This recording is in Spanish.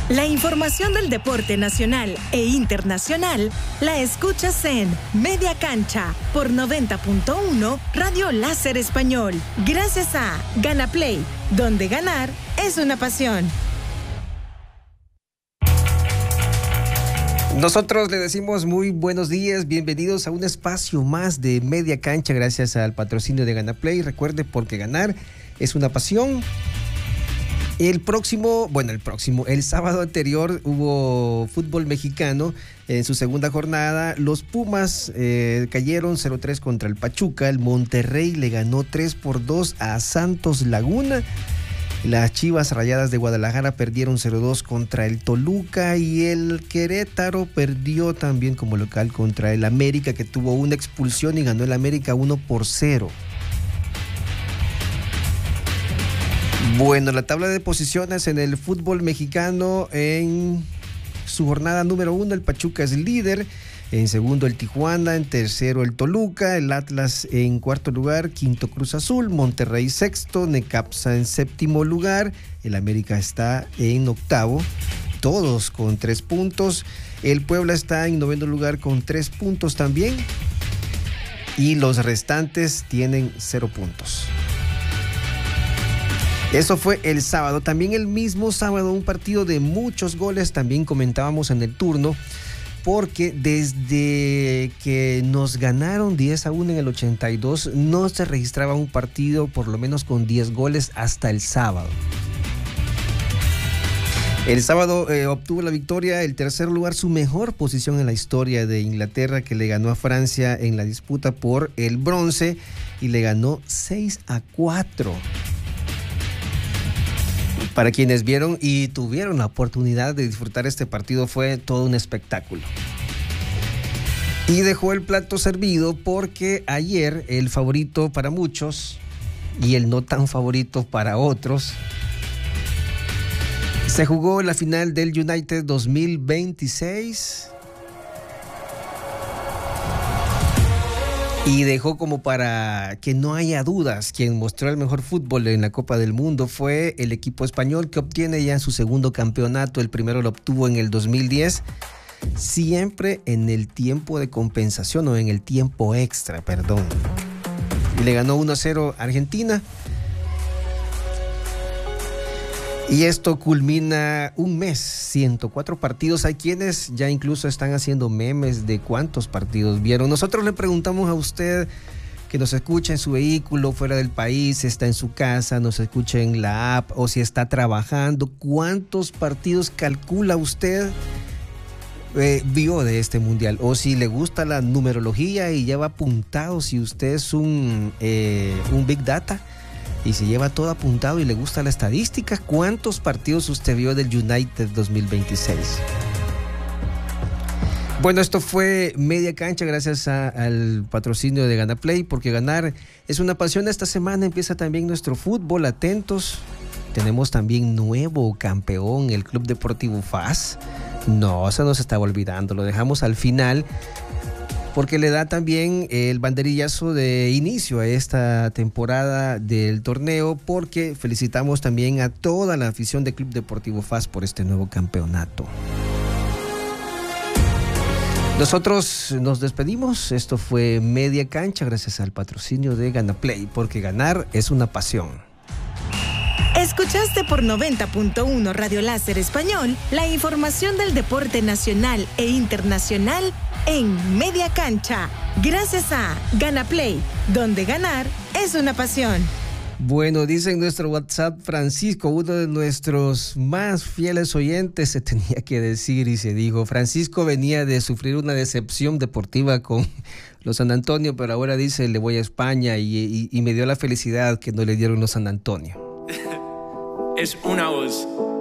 La información del deporte nacional e internacional la escuchas en Media Cancha por 90.1 Radio Láser Español. Gracias a Gana Play, donde ganar es una pasión. Nosotros le decimos muy buenos días, bienvenidos a un espacio más de Media Cancha gracias al patrocinio de Gana Play. Recuerde, porque ganar es una pasión. El sábado anterior hubo fútbol mexicano en su segunda jornada. Los Pumas cayeron 0-3 contra el Pachuca. El Monterrey le ganó 3-2 a Santos Laguna. Las Chivas Rayadas de Guadalajara perdieron 0-2 contra el Toluca y el Querétaro perdió también como local contra el América, que tuvo una expulsión y ganó el América 1-0. Bueno, la tabla de posiciones en el fútbol mexicano en su jornada número 1, el Pachuca es líder. En segundo el Tijuana, en tercero el Toluca, el Atlas en cuarto lugar, quinto Cruz Azul, Monterrey sexto, Necaxa en séptimo lugar, el América está en octavo, todos con 3 puntos, el Puebla está en noveno lugar con 3 puntos también y los restantes tienen 0 puntos. Eso fue el sábado. También el mismo sábado un partido de muchos goles, también comentábamos en el turno, porque desde que nos ganaron 10-1 en el 82, no se registraba un partido por lo menos con 10 goles hasta el sábado. El sábado obtuvo la victoria, el tercer lugar, su mejor posición en la historia de Inglaterra, que le ganó a Francia en la disputa por el bronce y le ganó 6-4. Para quienes vieron y tuvieron la oportunidad de disfrutar este partido, fue todo un espectáculo. Y dejó el plato servido porque ayer el favorito para muchos y el no tan favorito para otros, se jugó la final del United 2026 y dejó como para que no haya dudas, quien mostró el mejor fútbol en la Copa del Mundo fue el equipo español, que obtiene ya su segundo campeonato. El primero lo obtuvo en el 2010, siempre en el tiempo de compensación o en el tiempo extra, perdón. Y le ganó 1-0 a Argentina. Y esto culmina un mes, 104 partidos. Hay quienes ya incluso están haciendo memes de cuántos partidos vieron. Nosotros le preguntamos a usted que nos escucha en su vehículo, fuera del país, está en su casa, nos escucha en la app o si está trabajando, ¿cuántos partidos calcula usted vio de este mundial? O si le gusta la numerología y lleva apuntado, si usted es un Big Data y se lleva todo apuntado y le gusta la estadística, ¿cuántos partidos usted vio del United 2026? Bueno, esto fue Media Cancha gracias al patrocinio de Gana Play, porque ganar es una pasión. Esta semana empieza también nuestro fútbol, atentos. Tenemos también nuevo campeón, el Club Deportivo FAS. No, se nos estaba olvidando, lo dejamos al final, porque le da también el banderillazo de inicio a esta temporada del torneo, porque felicitamos también a toda la afición del Club Deportivo FAS por este nuevo campeonato. Nosotros nos despedimos. Esto fue Media Cancha gracias al patrocinio de Gana Play, porque ganar es una pasión. Escuchaste por 90.1 Radio Láser Español la información del deporte nacional e internacional en Media Cancha, gracias a Gana Play, donde ganar es una pasión. Bueno, dice en nuestro WhatsApp Francisco, uno de nuestros más fieles oyentes, se tenía que decir y se dijo. Francisco venía de sufrir una decepción deportiva con los San Antonio, pero ahora dice, le voy a España y me dio la felicidad que no le dieron los San Antonio. Es una voz.